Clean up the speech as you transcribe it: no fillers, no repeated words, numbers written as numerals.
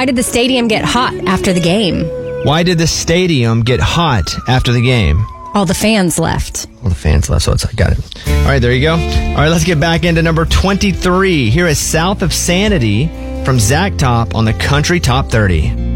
why did the stadium get hot after the game? Why did the stadium get hot after the game? All the fans left. All the fans left, so I got it. All right, there you go. All right, let's get back into number 23. Here is South of Sanity from Zach Top on the Country Top 30.